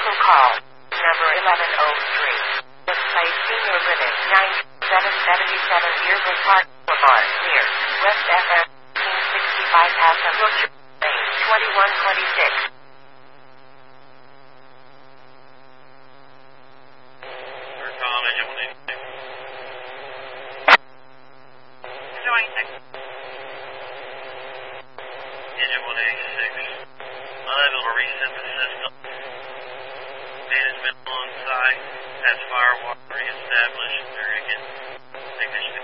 local call. Number 1103. Place Senior Living, 9777 Dearwood Park Boulevard, near West FM, 1865 Asa Wilshire Lane, 2126. Engine 186. Unable to reset the system. Management alongside. Has firewall reestablished. Very good. Technician